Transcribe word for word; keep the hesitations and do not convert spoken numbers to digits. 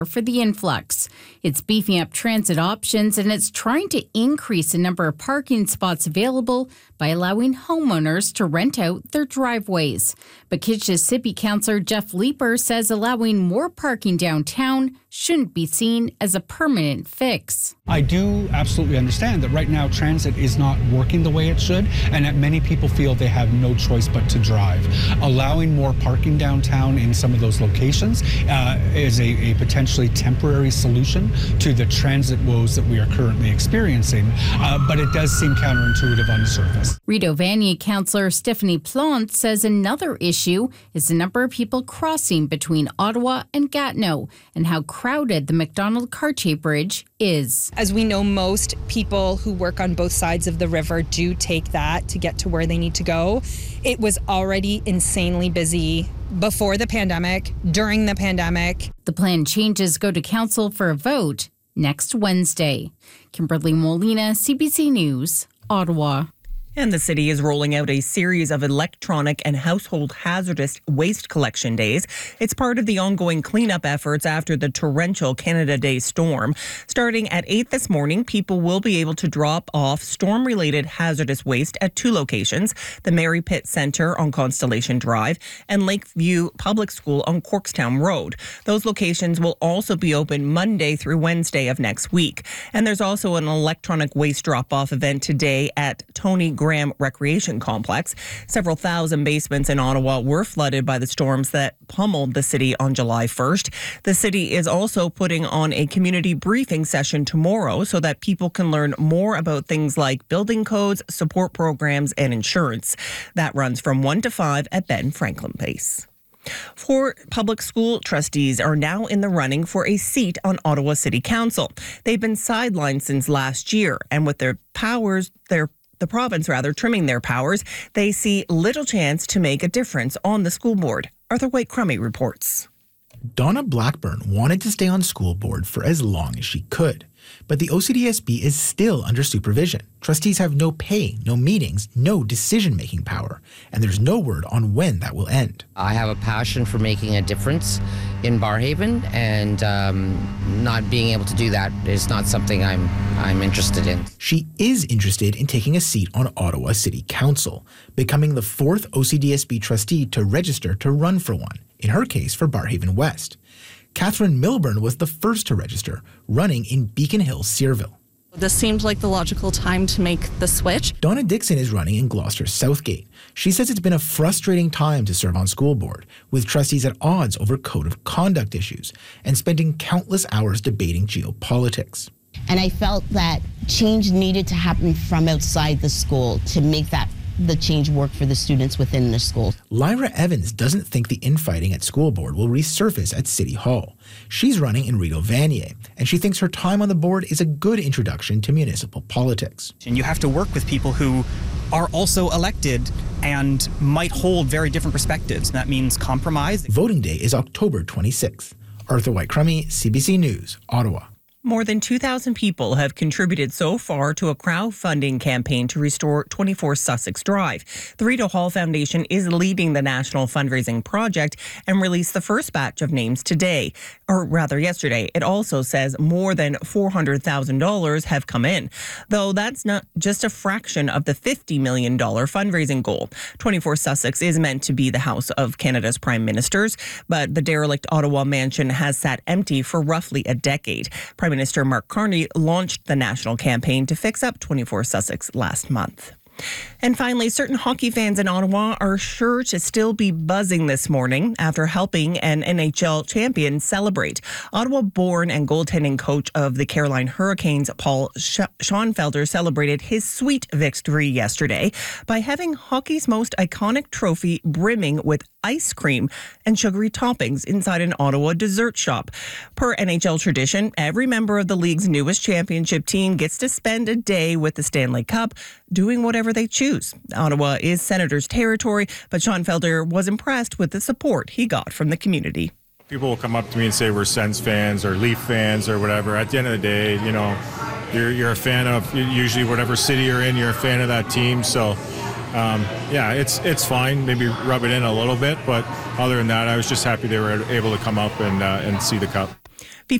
for the influx. It's beefing up transit options and it's trying to increase the number of parking spots available by allowing homeowners to rent out their driveways. But Kitchener City Councillor Jeff Leeper says allowing more parking downtown shouldn't be seen as a permanent fix. I do absolutely understand that right now transit is not working the way it should and that many people feel they have no choice but to drive. Allowing more parking downtown in some of those locations uh, is a, a potentially temporary solution to the transit woes that we are currently experiencing, uh, but it does seem counterintuitive on the surface. Rideau Vanier Councillor Stephanie Plante says another issue is the number of people crossing between Ottawa and Gatineau and how crowded the Macdonald-Cartier Bridge is. As we know, most people who work on both sides of the river do take that to get to where they need to go. It was already insanely busy before the pandemic, during the pandemic. The planned changes go to council for a vote next Wednesday. Kimberly Molina, C B C News, Ottawa. And the city is rolling out a series of electronic and household hazardous waste collection days. It's part of the ongoing cleanup efforts after the torrential Canada Day storm. Starting at eight this morning, people will be able to drop off storm-related hazardous waste at two locations, the Mary Pitt Centre on Constellation Drive and Lakeview Public School on Corkstown Road. Those locations will also be open Monday through Wednesday of next week. And there's also an electronic waste drop-off event today at Tony Graham Recreation Complex. Several thousand basements in Ottawa were flooded by the storms that pummeled the city on July first. The city is also putting on a community briefing session tomorrow so that people can learn more about things like building codes, support programs, and insurance. That runs from one to five at Ben Franklin Place. Four public school trustees are now in the running for a seat on Ottawa City Council. They've been sidelined since last year, and with their powers, their the province rather, trimming their powers, they see little chance to make a difference on the school board. Arthur White-Crummy reports. Donna Blackburn wanted to stay on school board for as long as she could, but the O C D S B is still under supervision. Trustees have no pay, no meetings, no decision-making power, and there's no word on when that will end. I have a passion for making a difference in Barrhaven, and um, not being able to do that is not something I'm I'm interested in. She is interested in taking a seat on Ottawa City Council, becoming the fourth O C D S B trustee to register to run for one, in her case for Barrhaven West. Catherine Milburn was the first to register, running in Beacon Hill, Searville. This seemed like the logical time to make the switch. Donna Dixon is running in Gloucester Southgate. She says it's been a frustrating time to serve on school board, with trustees at odds over code of conduct issues and spending countless hours debating geopolitics. And I felt that change needed to happen from outside the school to make that the change work for the students within the school. Lyra Evans doesn't think the infighting at school board will resurface at City Hall. She's running in Rideau Vanier, and she thinks her time on the board is a good introduction to municipal politics. And you have to work with people who are also elected and might hold very different perspectives. That means compromise. Voting day is October twenty-sixth. Arthur White-Crummy, C B C News, Ottawa. More than two thousand people have contributed so far to a crowdfunding campaign to restore twenty-four Sussex Drive. The Rideau Hall Foundation is leading the national fundraising project and released the first batch of names today, or rather yesterday. It also says more than four hundred thousand dollars have come in, though that's not just a fraction of the fifty million dollars fundraising goal. twenty-four Sussex is meant to be the house of Canada's prime ministers, but the derelict Ottawa mansion has sat empty for roughly a decade. Prime Minister Mark Carney launched the national campaign to fix up twenty-four Sussex last month. And finally, certain hockey fans in Ottawa are sure to still be buzzing this morning after helping an N H L champion celebrate. Ottawa-born and goaltending coach of the Caroline Hurricanes, Paul Schoenfelder, celebrated his sweet victory yesterday by having hockey's most iconic trophy brimming with ice cream and sugary toppings inside an Ottawa dessert shop. Per N H L tradition, every member of the league's newest championship team gets to spend a day with the Stanley Cup, doing whatever they choose. Ottawa is Senators' territory, but Schoenfelder was impressed with the support he got from the community. People will come up to me and say we're Sens fans or Leaf fans or whatever. At the end of the day, you know, you're you're a fan of usually whatever city you're in, you're a fan of that team. So, um, yeah, it's it's fine. Maybe rub it in a little bit, but other than that, I was just happy they were able to come up and uh, and see the cup.